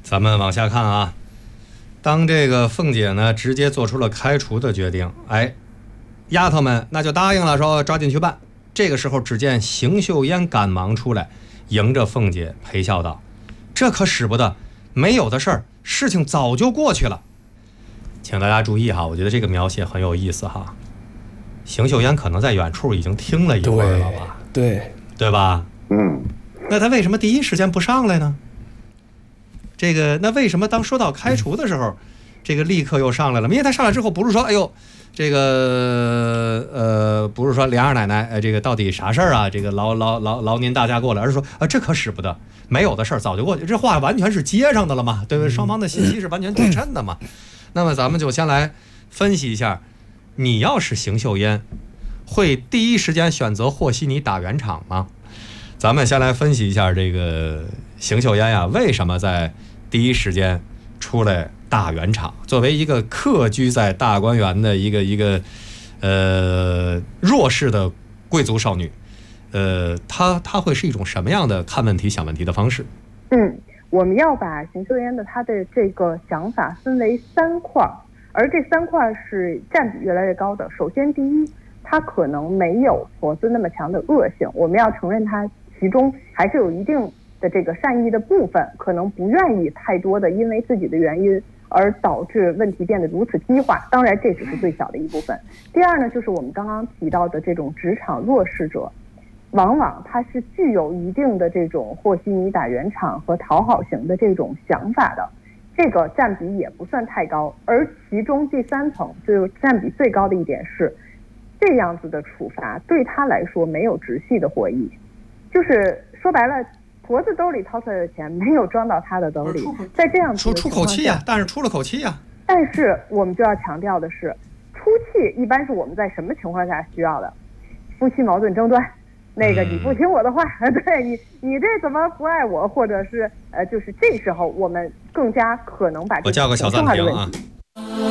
咱们往下看啊，当这个凤姐呢直接做出了开除的决定，哎，丫头们那就答应了，说抓紧去办。这个时候，只见邢岫烟赶忙出来，迎着凤姐陪笑道：“这可使不得，没有的事儿，事情早就过去了。”请大家注意哈，我觉得这个描写很有意思哈。邢岫烟可能在远处已经听了一会儿了吧？对吧？那他为什么第一时间不上来呢？那为什么当说到开除的时候，这个立刻又上来了？因为他上来之后不是说，哎呦，这个不是说梁二奶奶，这个到底啥事儿啊？这个劳您大驾过来，而是说这可使不得，没有的事儿早就过去。这话完全是接上的了嘛，对不对？双方的信息是完全对称的嘛。那么咱们就先来分析一下，你要是邢岫烟，会第一时间选择和稀泥打圆场吗？咱们先来分析一下这个邢岫烟呀，为什么在第一时间出来打圆场？作为一个客居在大观园的一个弱势的贵族少女，她会是一种什么样的看问题、想问题的方式？ 我们要把邢岫烟的她的这个想法分为3块，而这3块是占比越来越高的。首先，第一，她可能没有婆子那么强的恶性，我们要承认她其中还是有一定的这个善意的部分，可能不愿意太多的因为自己的原因而导致问题变得如此激化，当然这只是最小的一部分。第二呢，就是我们刚刚提到的这种职场弱势者，往往他是具有一定的这种和稀泥打圆场和讨好型的这种想法的，这个占比也不算太高。而其中第3层就占比最高的一点是，这样子的处罚对他来说没有直系的获益，就是说白了，婆子兜里掏出来的钱没有装到他的兜里，在这样子的出口气呀，但是出了口气呀。 但是我们就要强调的是，出气一般是我们在什么情况下需要的？夫妻矛盾争端，那个你不听我的话，对你这怎么不爱我，或者是就是这时候我们更加可能把这个我叫个小暂停啊。